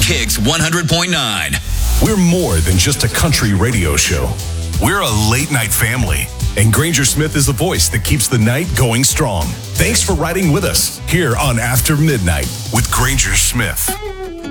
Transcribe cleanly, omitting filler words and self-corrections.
Kicks 100.9. We're more than just a country radio show. We're a late night family. And Granger Smith is the voice that keeps the night going strong. Thanks for riding with us here on After Midnight with Granger Smith.